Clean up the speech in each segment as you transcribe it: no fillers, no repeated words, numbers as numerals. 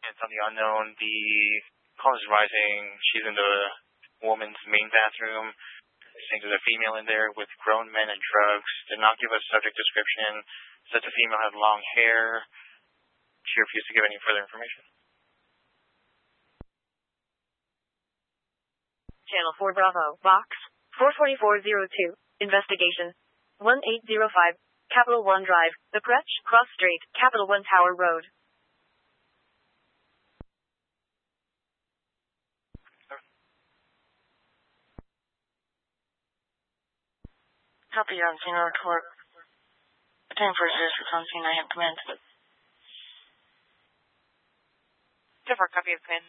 It's on the unknown. The call is rising. She's in the woman's main bathroom. Saying there's a female in there with grown men and drugs. Did not give us subject description. Said the female had long hair. She refused to give any further information. Channel 4 Bravo, Box 44402, Investigation 1805, Capital One Drive, The Crutch, Cross Street, Capital One Tower Road. Copy on scene report. Attending for assistance on scene, I have command. Different copy of command.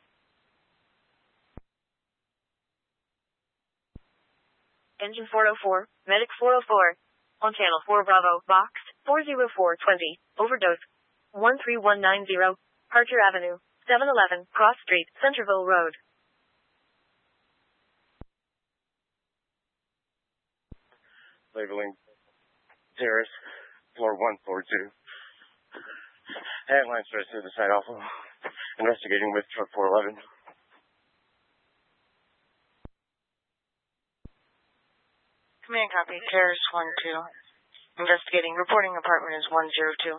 Engine 404, Medic 404, on Channel 4 Bravo, Box 40420, Overdose 13190, Archer Avenue, 711, Cross Street, Centerville Road. Labeling terrace, floor 1, floor 2. Headline stress to the side also. Investigating with truck 411. Command copy, terrace 1-2. Investigating, reporting apartment is 102.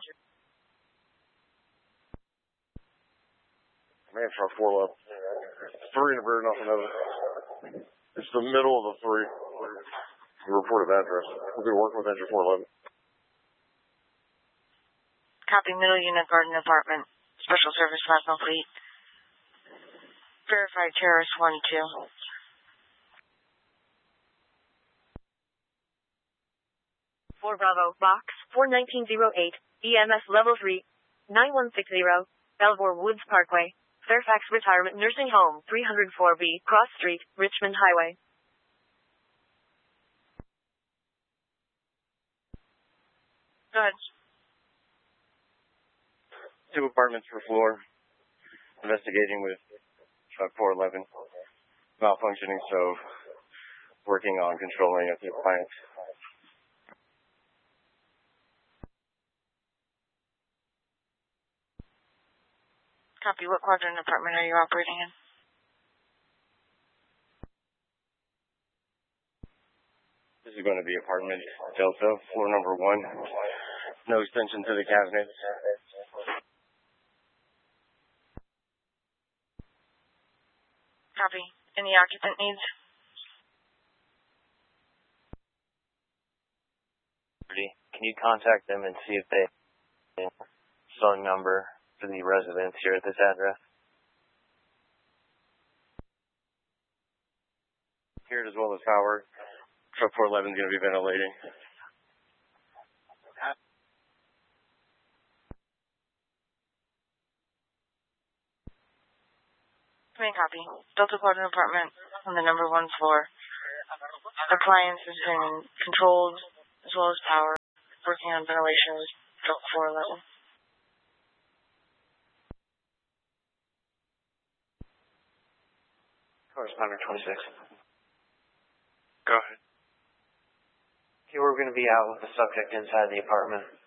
Command truck 411. 3 in a bird, nothing of it. It's the middle of the 3. Reported address. We'll be working with engine 411. Copy, middle unit, garden apartment. Special service, plasma fleet. Verified terrace 1-2. 4 Bravo, Box 41908, EMS Level 3, 9160, Belvoir Woods Parkway, Fairfax Retirement Nursing Home, 304B, Cross Street, Richmond Highway. Go ahead. 2 apartments per floor. Investigating with truck 411. Malfunctioning stove. Working on controlling of the appliance. Copy, what quadrant apartment are you operating in? This is going to be apartment Delta, floor number 1. No extension to the cabinet. Copy. Any occupant needs? Can you contact them and see if they have a phone number for the residents here at this address? Here as well as power. Truck 411 is going to be ventilating. Command copy. Delta Quadrant apartment on the number 1 floor. Appliance has been controlled as well as power. Working on ventilation with Delta 411. Correspondent 26. Go ahead. Okay, we're going to be out with the subject inside the apartment.